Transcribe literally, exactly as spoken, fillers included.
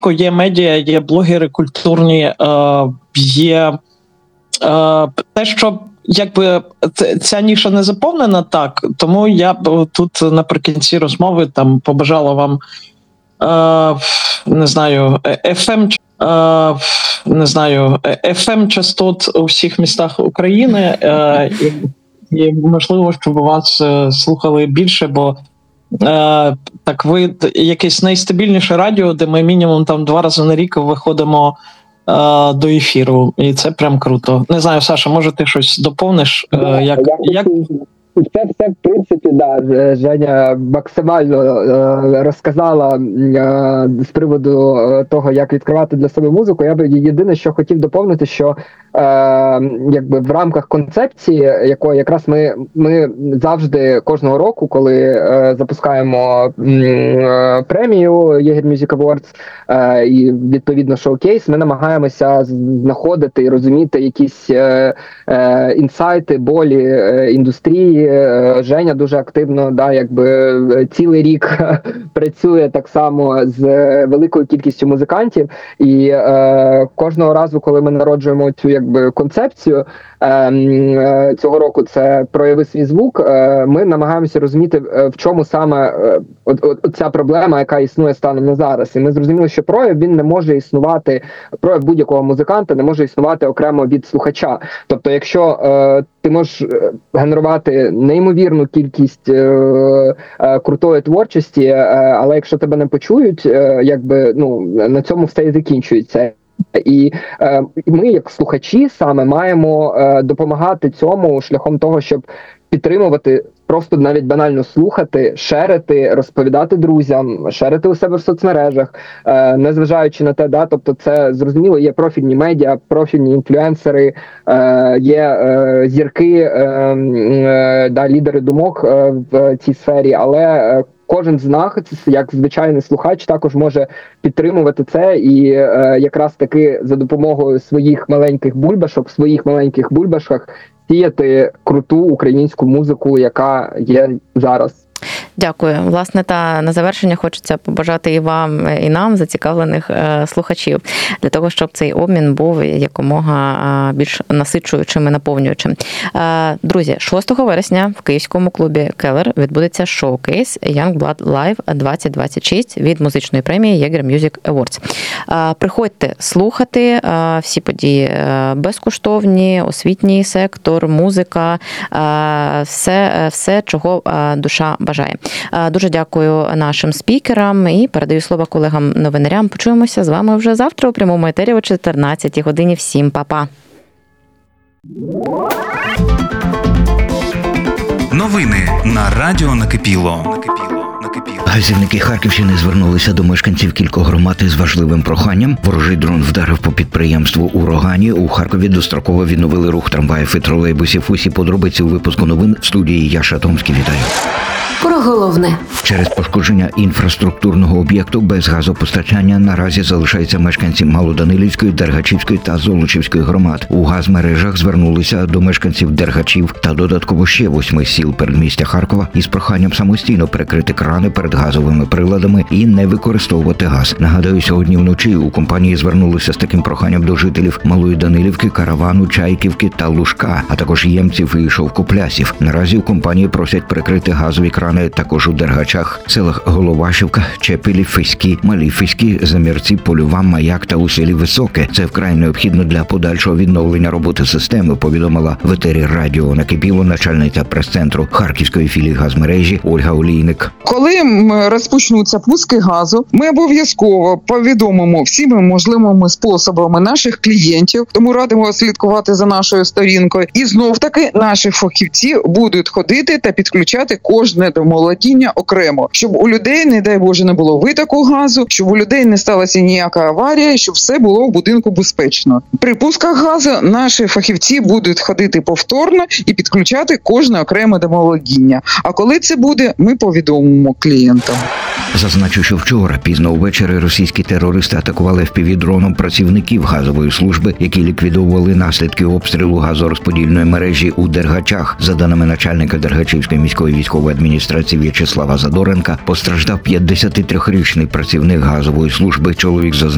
Є медіа, є блогери культурні, е, є е, те, що якби ця ніша не заповнена так, тому я б тут наприкінці розмови там побажала вам, е, не знаю, еф ем, е, не знаю, еф ем частот у всіх містах України, е, і, і можливо, щоб вас слухали більше, бо Е, так ви якесь найстабільніше радіо, де ми мінімум там два рази на рік виходимо е, до ефіру, і це прям круто. Не знаю, Саша, може ти щось доповниш? Е, як, як... Це все, в принципі, да, Женя максимально е, розказала е, з приводу того, як відкривати для себе музику. Я б єдине, що хотів доповнити, що е, якби в рамках концепції, якої якраз ми, ми завжди кожного року, коли е, запускаємо е, премію Jaeger Music Awards е, і відповідно шоукейс, ми намагаємося знаходити і розуміти якісь е, е, інсайти, болі е, індустрії. Женя дуже активно, да, якби цілий рік працює так само з великою кількістю музикантів, і е, кожного разу, коли ми народжуємо цю якби концепцію, е, цього року це прояви свій звук, е, ми намагаємося розуміти, в чому саме е, от, от, от ця проблема, яка існує станом на зараз. І ми зрозуміли, що прояв, він не може існувати, прояв будь-якого музиканта не може існувати окремо від слухача. Тобто, якщо е, ти можеш генерувати неймовірну кількість е, е, крутої творчості, е, але якщо тебе не почують, е, якби, ну, на цьому все і закінчується. І е, ми, як слухачі, саме маємо е, допомагати цьому шляхом того, щоб підтримувати, просто навіть банально слухати, шерити, розповідати друзям, шерити у себе в соцмережах, е, незважаючи на те, да, тобто це, зрозуміло, є профільні медіа, профільні інфлюенсери, е, є е, зірки, е, е, да, лідери думок е, в цій сфері, але е, кожен з нас, як звичайний слухач, також може підтримувати це і е, якраз таки за допомогою своїх маленьких бульбашок, в своїх маленьких бульбашках сіяти круту українську музику, яка є зараз. Дякую. Власне, та на завершення хочеться побажати і вам, і нам, зацікавлених е, слухачів, для того, щоб цей обмін був якомога е, більш насичуючим і наповнюючим. Е, друзі, шостого вересня в київському клубі Келер відбудеться шоукейс Young Blood Live двадцять двадцять шість від музичної премії Jaeger Music Awards. Е, приходьте слухати, е, всі події е, безкоштовні, освітній сектор, музика, е, все, все, чого е, душа бажає. Дуже дякую нашим спікерам і передаю слово колегам-новинарям. Почуємося з вами вже завтра у прямому етері о чотирнадцятій годині. Всім па-па. Новини на радіо Накипіло. Газівники Харківщини звернулися до мешканців кількох громад із важливим проханням. Ворожий дрон вдарив по підприємству у Рогані. У Харкові достроково відновили рух трамваїв і тролейбусів. Усі подробиці у випуску новин в студії Яша Томський. Вітаю. Про головне. Через пошкодження інфраструктурного об'єкту без газопостачання наразі залишаються мешканці Малоданилівської, Дергачівської та Золочівської громад. У газмережах звернулися до мешканців Дергачів та додатково ще восьми сіл передмістя Харкова із проханням самостійно перекрити крани перед газовими приладами і не використовувати газ. Нагадаю, сьогодні вночі у компанії звернулися з таким проханням до жителів Малої Данилівки, Каравану, Чайківки та Лужка, а також Ємців і Шовкоплясів. Наразі у компанії просять перекрити газові крани також у Дергачах, селах Головашівка, Чепелі, Феські, Малі Феські, Замірці, Польова, Маяк та у селі Високе. Це вкрай необхідно для подальшого відновлення роботи системи, повідомила в етері радіо Накипіло начальниця прес-центру Харківської філії газмережі Ольга Олійник. Коли розпочнуться пуски газу, ми обов'язково повідомимо всіми можливими способами наших клієнтів, тому радимо слідкувати за нашою сторінкою. І знов-таки наші фахівці будуть ходити та підключати кожне домоволодіння окремо, щоб у людей, не дай Боже, не було витоку газу, щоб у людей не сталася ніяка аварія, щоб все було в будинку безпечно. При пусках газу наші фахівці будуть ходити повторно і підключати кожне окреме домоволодіння. А коли це буде, ми повідомимо клієнтам. Зазначу, що вчора пізно увечері російські терористи атакували впівдроном працівників газової служби, які ліквідовували наслідки обстрілу газорозподільної мережі у Дергачах. За даними начальника Дергачівської міської військової адміністрації В'ячеслава Задоренка, постраждав п'ятдесятитрирічний працівник газової служби. Чоловік зазнав